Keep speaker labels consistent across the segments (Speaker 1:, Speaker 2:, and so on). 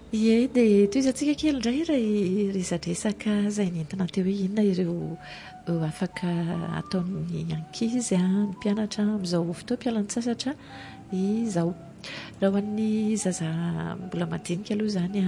Speaker 1: Ie dia toizantsika kely indray raha resadresaka izay nentina teo hoe inona ireo afaka ataon'ny ankizy ny mpianatra amin'izao fotoam-pialan-tsasatra izao. Raha ho an'ny zaza mbola madinika aloha izany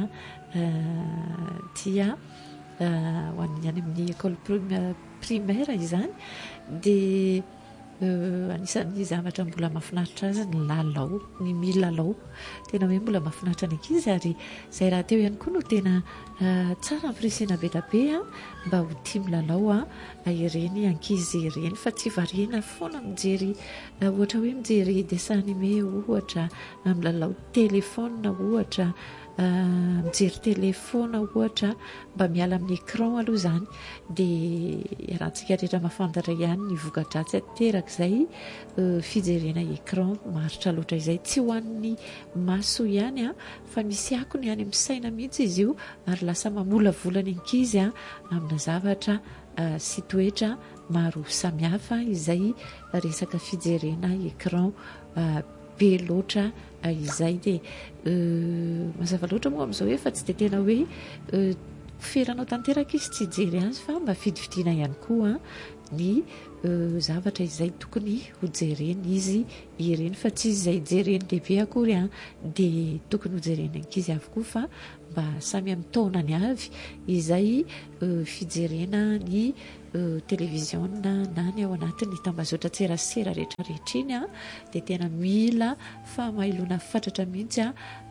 Speaker 1: dia ho an'ny any amin'ny école primaire izany dia anisan'ny zavatra mbola mahafinaritra azy ny lalao, ny milalao. Tena hoe mbola mahafinaritra ny ankizy ary izay raha teo ihany koa no tena tsara ampirisihana be da be mba ho tia milalao ireny ankizy ireny fa tsy variana foana mijery ohatra hoe mijery dessin animé ohatra, milalao téléphone ohatra, mijery téléphone ohatra, mba miala amin'ny écran aloha izany dia rahantsika rehetra mahafantatra ihany ny voka-dratsy aterak'izay fijerena écran maritra loatra izay tsy ho an'ny maso ihany fa misy akony any amin'ny saina mihitsy izy io ary lasa mamolavola ny ankizy amina zavatra sy toetra maro samihafa izay resaka fijerena écran be loatra izay dia mazava loatra moa amin'izao hoe fa tsy dia tena hoe feranao tanteraka izy tsy hijery azy fa mba fidividiana ihany koa ny zavatra izay tokony hojereny izy ireny fa tsy izay jereny lehibe akory dia tokony hojereny ankizy avokoa fa mba samy amin'ny taonany avy izay fijerena ny télévision na ny ao anatin'ny tambazotra tserasera rehetrarehetra iny dia tena mila famailona fatratra mihitsy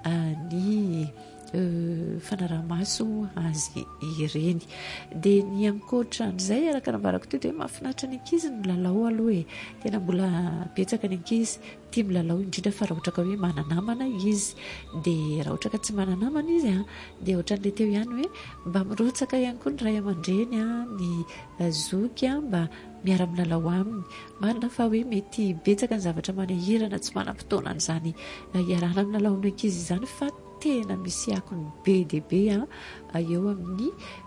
Speaker 1: ny fanaraha-maso azy ireny dia ny ankoatran'izay araka nambarako teo dia mahafinaritra ny ankizy ny milalao aloha tena mbola betsaka ny ankizy tia milalao indrindra fa raha ohatra ka hoe mananamana izy dia raha ohatra ka tsy mananamana izy dia ohatran'ilay teo ihany hoe mba mirotsaka ihany koa ny ray aman-dreny ny zoky mba miara-milalao aminy. Marina fa hoe mety betsaka ny zavatra manahirana tsy manam-potoana an'izany iarana milalao amin'ny ankizy izany fa tena misy akony be dia be eo amin'ny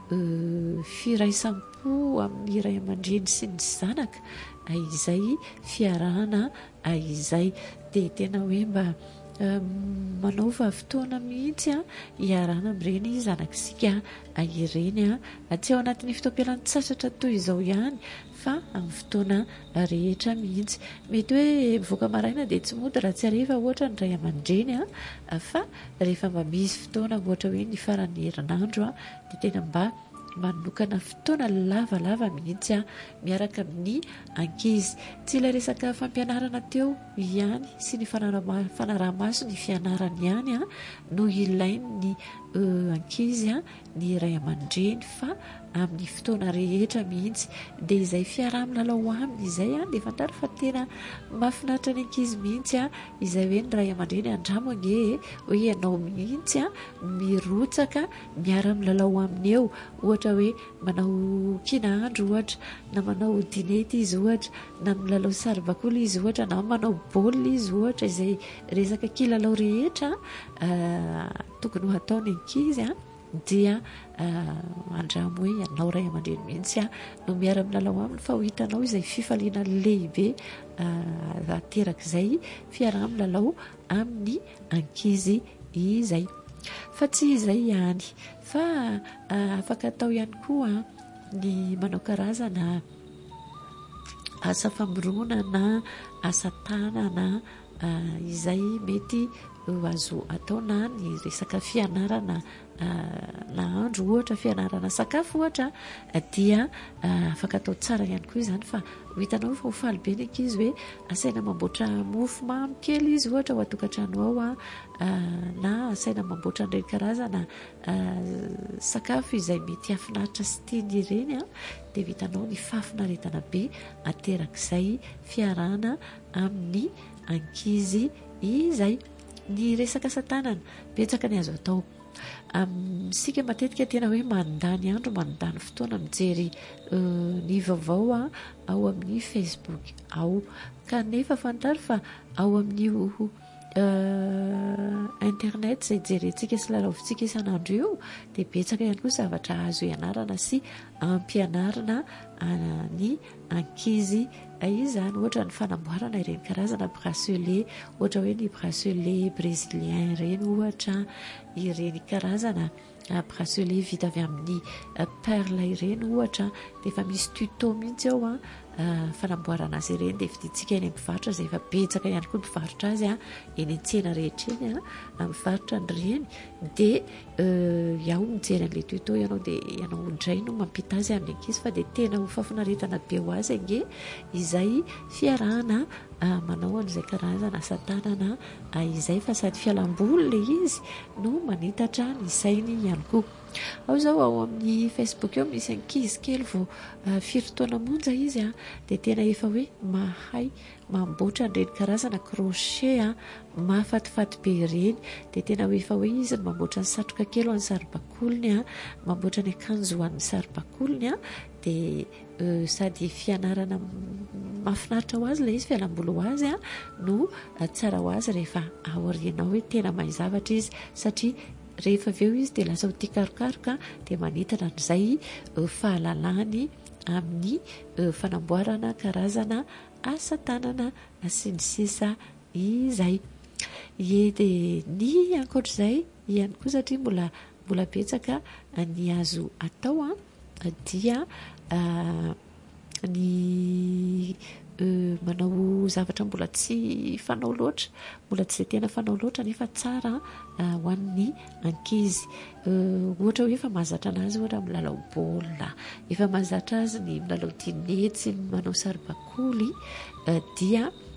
Speaker 1: firaisampo amin'ny ray aman-dreny sy ny zanaka izay fiarahana izay dia tena hoe mba manaova fotoana mihitsy iarana amin'ireny zanakisika ireny tsy ao anatin'ny fotoam-pialan-tsasatra toy izao ihany fa amin'ny fotoana rehetra mihitsy. Mety hoe mivoaka maraina dia tsy mody raha tsy areva ohatra ny ray aman-dreny fa rehefa mba misy fotoana ohatra hoe ny faran'ny herinandro dia tena mba manokana fotoana lavalava mihitsy miaraka amin'ny ankizy. Tsy ilay resaka fampianarana teo ihany sy ny fanaraha-maso ny fianarana ihany no ilain'ny ankizy ny ray aman-dreny fa amin'ny fotoana rehetra mihitsy dia izay fiaraha-milalao aminy izay dia fantaro fa tena mahafinaritra ny ankizy mihitsy izay hoe ny ray aman-dreny andramo ange hoe ianao mihitsy mirotsaka miara-milalao aminy eo ohatra hoe manao kinahandro ohatra na manao dinety izy ohatra na milalao saribakoly izy ohatra na manao baolina izy ohatra izay resaka kilalao rehetra tokony ho ataony ankizy dia andramo hoe ianao ray aman-dreny mihitsy no miara-milalao aminy fa ho hitanao izay fifaliana lehibe aterak'izay fiaraha-milalao amin'ny ankizy izay. Fa tsy izay ihany fa afaka atao ihany koa ny manao karazana asa famoronana, asa tanana izay mety azo atao na ny resaka fianarana nahandro ohatra, fianarana sakafo ohatra dia afaka atao tsara ihany koa izany fa hitanao fa ho faly be ny ankizy hoe asaina mamboatra mofo mamy kely izy ohatra ho atokantrano ao na asaina mamboatra an'ireny karazana sakafo izay mety hafinaritra sy tiany ireny dia vitanao ny fahafinaretana be aterak'izay fiarahana amin'ny ankizy izay. Ny resaka asa tanana betsaka ny azo atao sika matetika tena hoe mandany andro mandany fotoana mijery ny vaovao ao amin'ny Facebook ao kanefa fantaro fa ao amin'ny internet izay jerentsika sy lalaovintsika isan'andro io dia betsaka ihany koa zavatra azo ianarana sy ampianarana ny ankizy izany ohatra ny fanamboarana ireny karazana bracelet ohatra hoe ny bracelet brésilien ireny ohatra ireny karazana bracelet vita avy amin'ny perle ireny ohatra dia efa misy tuto mihitsy ao fanamboarana azy ireny dia vidintsika eny mivarotra izay efa betsaka ihany koa mivarotra azy eny an-tsena rehetra eny mivarotra an'ireny dia iaho mijery an'ilay tuto ianao dia ianao indray no mampita azy amin'ny ankizy fa dia tena ho fafinaretana be ho azy ange izay fiarahana manao an'izay karazana asa tanana izay fa sady fialamboly ilay izy no manitatra ny sainy ihany koa. Ao zao ao amin'ny Facebook eo misy ankizy kely vao firitoana monja izy dia tena efa hoe mahay mamboatra an'ireny karazana crochet mahafatifaty be ireny dia tena efa hoe izy no mamboatra ny satroka kely ho an'ny saribakolony mamboatra ny akanjo ho an'ny saribakolony dia sady fianarana mahafinaritra ho azy ilay izy fialamboly ho azy no tsara ho azy rehefa aoriana hoe tena mahay zavatra izy satria rehefa avy eo izy dia lasa ho tia karokaroka dia manitana n'izay fahalalany amin'ny fanamboarana karazana asa tanana sy ny sisa izay dia ny ankoatr'izay ihany koa satria mbola betsaka ny azo atao dia ny manao zavatra mbola tsy fanao loatra mbola tsy izay tena fanao loatra nefa tsara ho an'ny ankizy ohatra hoe efa mahazatra anazy ohatra milalao baolina efa mahazatra azy ny milalao dinetsy manao saribakoly dia